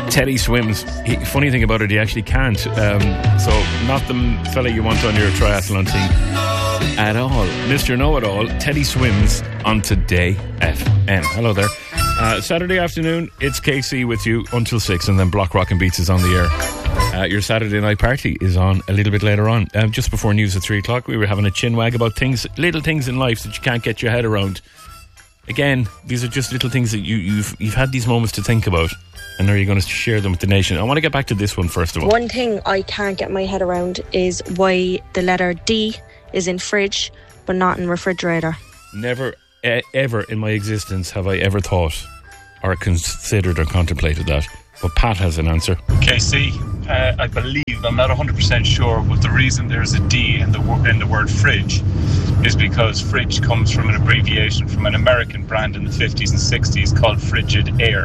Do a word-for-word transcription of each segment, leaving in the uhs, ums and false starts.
Teddy swims. He, funny thing about it, he actually can't. Um, so not the fella you want on your triathlon team at all. Mister Know-It-All, Teddy swims on Today F M. Hello there. Uh, Saturday afternoon, it's K C with you until six, and then Block Rock and Beats is on the air. Uh, your Saturday night party is on a little bit later on. Um, just before news at three o'clock, we were having a chinwag about things, little things in life that you can't get your head around. Again, these are just little things that you, you've you've had these moments to think about, and now you're going to share them with the nation. I want to get back to this one first of all. One thing I can't get my head around is why the letter D is in fridge but not in refrigerator. Never, e- ever in my existence have I ever thought or considered or contemplated that. But Pat has an answer. K C, uh, I believe, I'm not one hundred percent sure, but the reason there's a D in the, in the word fridge is because fridge comes from an abbreviation from an American brand in the fifties and sixties called Frigid Air.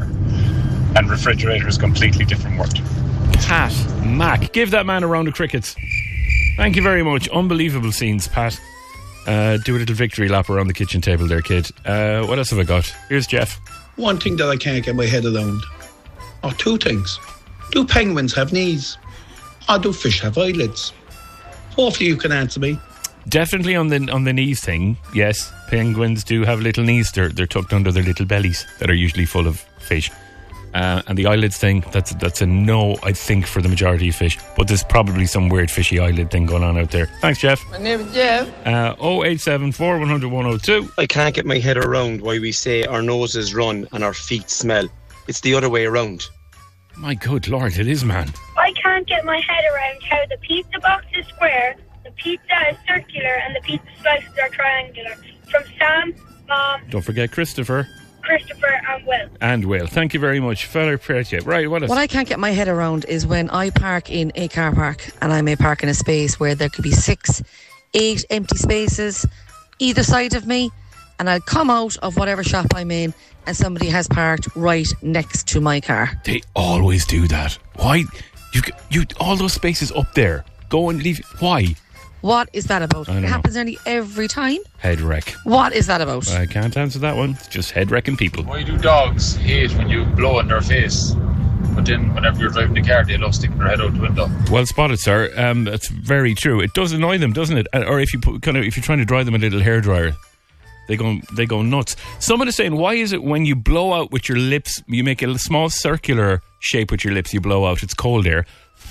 And refrigerator is a completely different word. Pat Mac, give that man a round of crickets. Thank you very much. Unbelievable scenes, Pat. Uh, do a little victory lap around the kitchen table there, kid. Uh, what else have I got? Here's Jeff. One thing that I can't get my head around, or two things. Do penguins have knees? Or do fish have eyelids? Hopefully you can answer me. Definitely on the on the knees thing, yes. Penguins do have little knees. They're, they're tucked under their little bellies that are usually full of fish. Uh, and the eyelids thing, that's that's a no, I think, for the majority of fish. But there's probably some weird fishy eyelid thing going on out there. Thanks, Jeff. My name is Jeff. Uh, oh eight seven four, one hundred, one oh two. I can't get my head around why we say our noses run and our feet smell. It's the other way around. My good Lord, it is, man. I can't get my head around how the pizza box is square, the pizza is circular, and the pizza slices are triangular. From Sam, Mom... Don't forget Christopher. Christopher and Will. And Will. Thank you very much. Fella, appreciate. Right, what else? What I can't get my head around is when I park in a car park and I may park in a space where there could be six, eight empty spaces either side of me, and I'll come out of whatever shop I'm in and somebody has parked right next to my car. They always do that. Why? You, you, all those spaces up there. Go and leave. Why? What is that about? I don't It know. happens nearly every time. Head wreck. What is that about? I can't answer that one. It's just head wrecking people. Why do dogs hate when you blow in their face? But then whenever you're driving the car, they love sticking their head out the window. Well spotted, sir. Um, that's very true. It does annoy them, doesn't it? Or if you put, kind of, if you're trying to dry them a little hairdryer, they go they go nuts. Someone is saying, why is it when you blow out with your lips, you make a small circular shape with your lips, you blow out, it's cold air.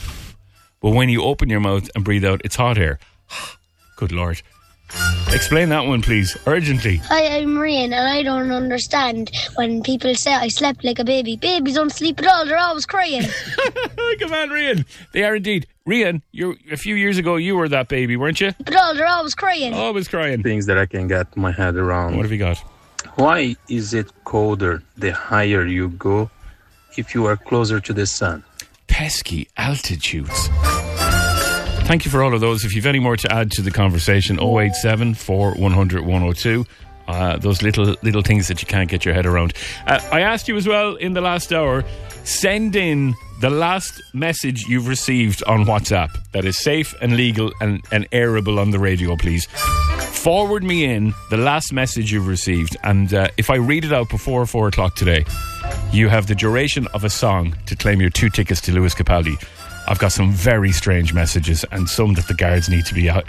But when you open your mouth and breathe out, it's hot air. Good Lord. Explain that one, please, urgently. Hi, I'm Rian, and I don't understand when people say I slept like a baby. Babies don't sleep at all, they're always crying. Come on, Rian. They are indeed. Rian, you a few years ago, you were that baby, weren't you? But all, they're always crying. Always crying. Things that I can get my head around. What have you got? Why is it colder the higher you go if you are closer to the sun? Pesky altitudes. Thank you for all of those. If you've any more to add to the conversation, oh eight seven, four one hundred, one oh two. Uh, those little little things that you can't get your head around. Uh, I asked you as well in the last hour, send in the last message you've received on WhatsApp that is safe and legal and, and airable on the radio, please. Forward me in the last message you've received, and uh, if I read it out before four o'clock today, you have the duration of a song to claim your two tickets to Lewis Capaldi. I've got some very strange messages and some that the guards need to be out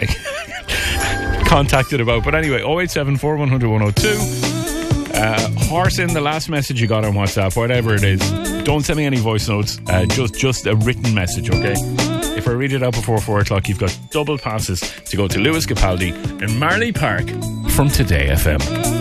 contacted about. But anyway, oh eight seven, four one hundred, one oh two. Uh, horse in the last message you got on WhatsApp, whatever it is. Don't send me any voice notes, uh, just, just a written message, okay? If I read it out before four o'clock, you've got double passes to go to Lewis Capaldi in Marley Park from Today F M.